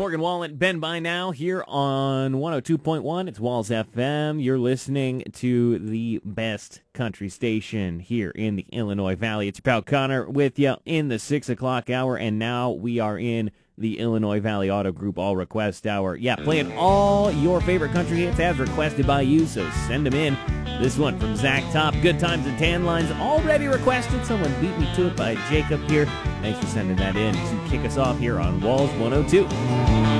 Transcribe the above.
Morgan Wallen, Ben By Now, here on 102.1. It's Walls FM. You're listening to the best country station here in the Illinois Valley. It's your pal Connor with you in the 6 o'clock hour, and now we are in the Illinois Valley Auto Group All Request Hour. Yeah, playing all your favorite country hits as requested by you, so send them in. This one from Zach Top, Good Times and Tan Lines, already requested. Someone beat me to it by Jacob here. Thanks for sending that in to kick us off here on Walls 102.